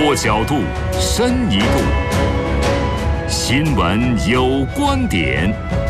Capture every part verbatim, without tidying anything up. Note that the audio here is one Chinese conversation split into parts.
多角度，深一度。新闻有观点。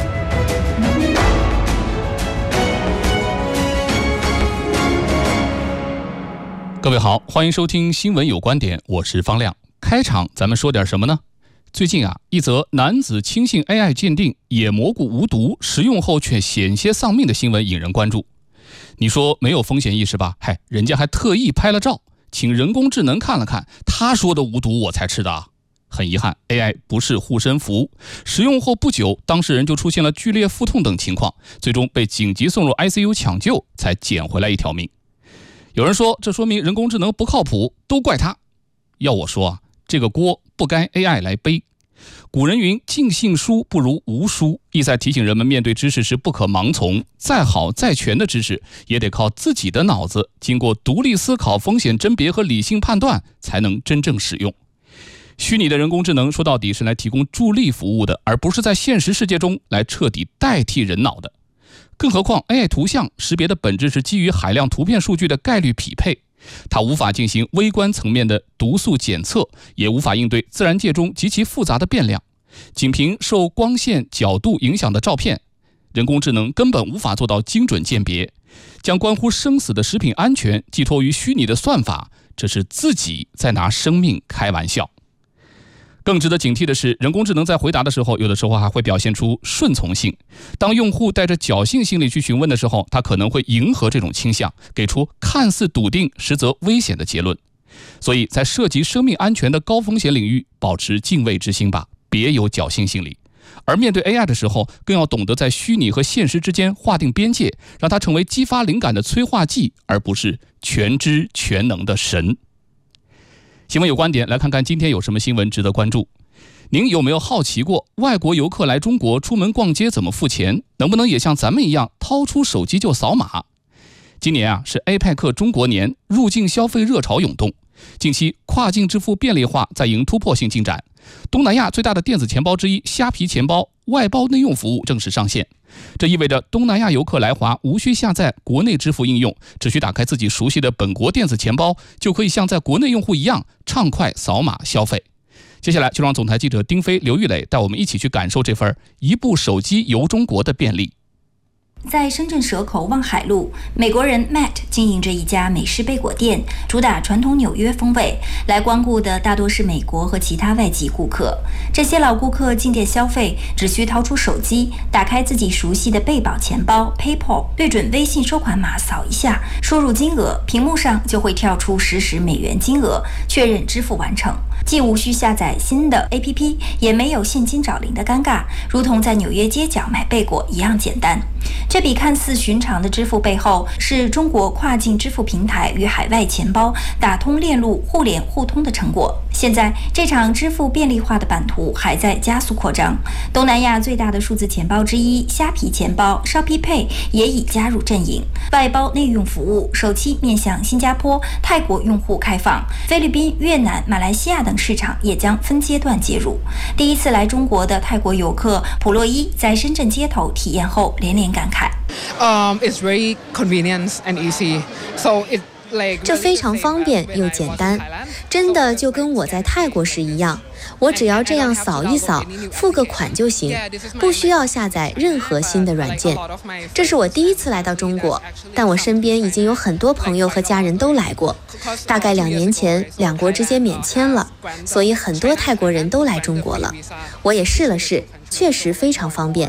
各位好，欢迎收听新闻有观点，我是方亮。开场咱们说点什么呢？最近啊，一则男子轻信 A I 鉴定野蘑菇无毒，食用后却险些丧命的新闻引人关注。你说没有风险意识吧？嗨，人家还特意拍了照，请人工智能看了看，他说的无毒我才吃的啊。很遗憾 ，A I 不是护身符，食用后不久，当事人就出现了剧烈腹痛等情况，最终被紧急送入 I C U 抢救，才捡回来一条命。有人说，这说明人工智能不靠谱，都怪他。要我说啊，这个锅不该 A I 来背。古人云：“尽信书不如无书”，意在提醒人们面对知识时不可盲从，再好再全的知识也得靠自己的脑子，经过独立思考、风险甄别和理性判断，才能真正使用。虚拟的人工智能说到底是来提供助力服务的，而不是在现实世界中来彻底代替人脑的。更何况 A I 图像识别的本质是基于海量图片数据的概率匹配，它无法进行微观层面的毒素检测，也无法应对自然界中极其复杂的变量。仅凭受光线角度影响的照片，人工智能根本无法做到精准鉴别。将关乎生死的食品安全寄托于虚拟的算法，这是自己在拿生命开玩笑。更值得警惕的是，人工智能在回答的时候，有的时候还会表现出顺从性。当用户带着侥幸心理去询问的时候，它可能会迎合这种倾向，给出看似笃定实则危险的结论。所以在涉及生命安全的高风险领域，保持敬畏之心吧，别有侥幸心理。而面对 A I 的时候，更要懂得在虚拟和现实之间划定边界，让它成为激发灵感的催化剂，而不是全知全能的神。新闻有观点，来看看今天有什么新闻值得关注。您有没有好奇过，外国游客来中国出门逛街怎么付钱？能不能也像咱们一样掏出手机就扫码？今年啊是 A P E C 中国年，入境消费热潮涌动。近期跨境支付便利化在迎突破性进展。东南亚最大的电子钱包之一虾皮钱包外包内用服务正式上线，这意味着东南亚游客来华无需下载国内支付应用，只需打开自己熟悉的本国电子钱包，就可以像在国内用户一样畅快扫码消费。接下来就让总台记者丁飞、刘玉磊带我们一起去感受这份一部手机游中国的便利。 在深圳蛇口望海路，美国人 Matt 经营着一家美式贝果店，主打传统纽约风味。来光顾的大多是美国和其他外籍顾客。这些老顾客进店消费，只需掏出手机，打开自己熟悉的贝宝钱包 PayPal， 对准微信收款码扫一下，输入金额，屏幕上就会跳出实时美元金额，确认支付完成。既无需下载新的 A P P， 也没有现金找零的尴尬，如同在纽约街角买贝果一样简单。这笔看似寻常的支付背后，是中国跨境支付平台与海外钱包打通链路、互联互通的成果。现在，这场支付便利化的版图还在加速扩张。东南亚最大的数字钱包之一虾皮钱包 Shopee Pay 也已加入阵营，外包内用服务首期面向新加坡、泰国用户开放，菲律宾、越南、马来西亚等市场也将分阶段接入。第一次来中国的泰国游客普洛伊在深圳街头体验后连连感慨。 Um, it's very convenient and easy. So it like 这非常方便又简单，真的就跟我在泰国时一样。我只要这样扫一扫，付个款就行，不需要下载任何新的软件。这是我第一次来到中国，但我身边已经有很多朋友和家人都来过。大概两年前，两国之间免签了，所以很多泰国人都来中国了。我也试了试，确实非常方便。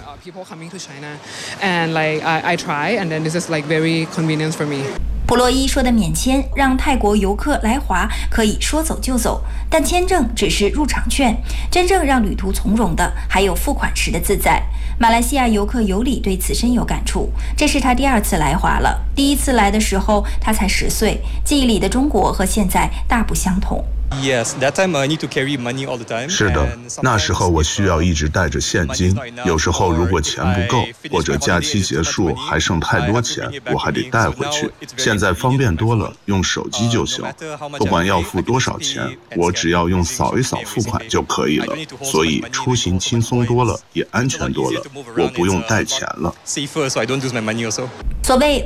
普洛伊说的免签让泰国游客来华可以说走就走，但签证只是入场券，真正让旅途从容的还有付款时的自在。马来西亚游客尤里对此深有感触，这是他第二次来华了。第一次来的时候他才十岁，记忆里的中国和现在大不相同。 Yes, that time I need to carry money all the time. 是的，那时候我需要一直带着现金，有时候如果钱不够，或者假期结束还剩太多钱，我还得带回去。现在方便多了，用手机就行，不管要付多少钱，我只要用扫一扫付款就可以了。所以出行轻松多了，也安全多了，我不用带钱了。 所谓